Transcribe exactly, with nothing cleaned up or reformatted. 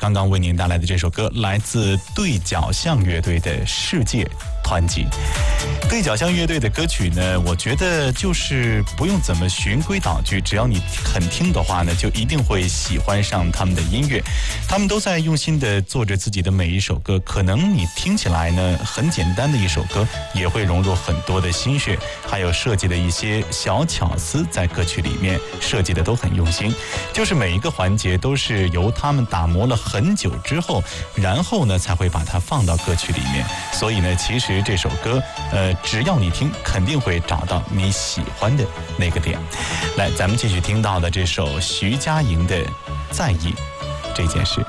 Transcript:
刚刚为您带来的这首歌来自对角巷乐队的《世界团结》。对角巷乐队的歌曲呢，我觉得就是不用怎么循规蹈矩，只要你肯听的话呢，就一定会喜欢上他们的音乐。他们都在用心的做着自己的每一首歌，可能你听起来呢很简单的一首歌，也会融入很多的心血，还有设计的一些小巧思在歌曲里面设计的都很用心，就是每一个环节都是由他们打磨了很久之后，然后呢才会把它放到歌曲里面。所以呢，其实这首歌呃，只要你听，肯定会找到你喜欢的那个点。来，咱们继续听到的这首徐佳莹的《在意这件事》。